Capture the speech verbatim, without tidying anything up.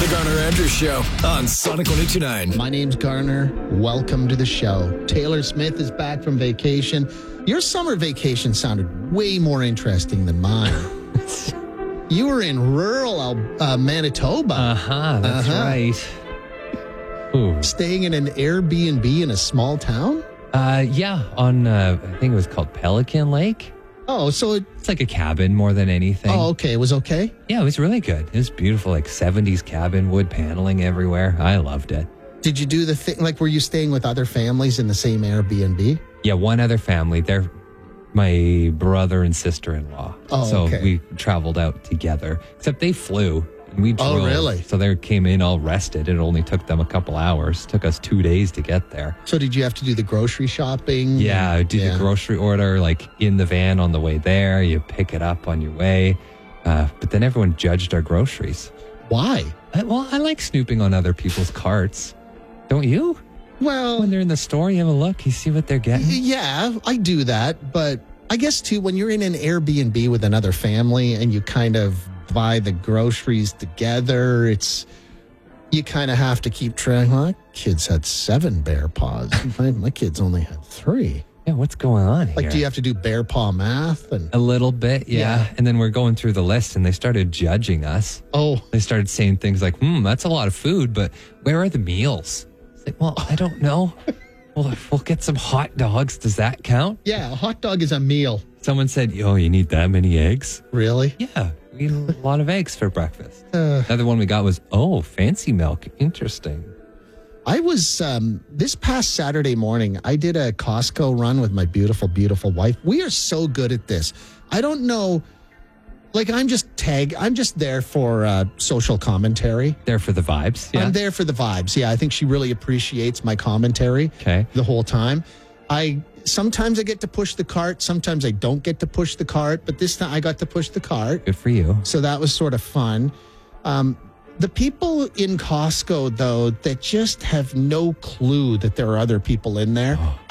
The Garner Andrews Show on Sonic one oh two point nine. My name's Garner. Welcome to the show. Taylor Smith is back from vacation. Your summer vacation sounded way more interesting than mine. You were in rural uh, Manitoba. Uh-huh, that's Uh-huh. right. Ooh. Staying in an Airbnb in a small town? Uh, yeah, on, uh, I think it was called Pelican Lake. Oh, so it... It's like a cabin more than anything. Oh, okay. It was okay? Yeah, it was really good. It was beautiful, like seventies cabin, wood paneling everywhere. I loved it. Did you do the thing, like, were you staying with other families in the same Airbnb? Yeah, one other family. They're my brother and sister-in-law. Oh, so okay. we traveled out together, except they flew. And we drove. Oh, really? So they came in all rested. It only took them a couple hours. Took us two days to get there. So did you have to do the grocery shopping? Yeah, I did Yeah. the grocery order like in the van on the way there. You pick it up on your way. Uh, but then everyone judged our groceries. Why? I, well, I like snooping on other people's carts. Don't you? Well, When they're in the store, you have a look. You see what they're getting. yeah, I do that. But I guess, too, when you're in an Airbnb with another family and you kind of buy the groceries together, it's you kind of have to keep track. My kids had seven bear paws. my, my kids only had three. Yeah, what's going on Like, here? do you have to do bear paw math? And A little bit, yeah. Yeah. And then we're going through the list and they started judging us. oh, They started saying things like, hmm, that's a lot of food, but where are the meals? It's like, well, I don't know. Well, we'll get some hot dogs. Does that count? yeah, a hot dog is a meal. Someone said, oh, you need that many eggs? Really? Yeah, we eat a lot of eggs for breakfast. Uh, Another one we got was, oh, fancy milk. Interesting. I was, um, this past Saturday morning, I did a Costco run with my beautiful, beautiful wife. We are so good at this. I don't know, like I'm just tag, I'm just there for uh, social commentary. There for the vibes. Yeah. I'm there for the vibes. Yeah, I think she really appreciates my commentary Okay. the whole time. I sometimes I get to push the cart, sometimes I don't get to push the cart, but this time I got to push the cart. Good for you. So that was sort of fun. Um, the people in Costco, though, that just have no clue that there are other people in there.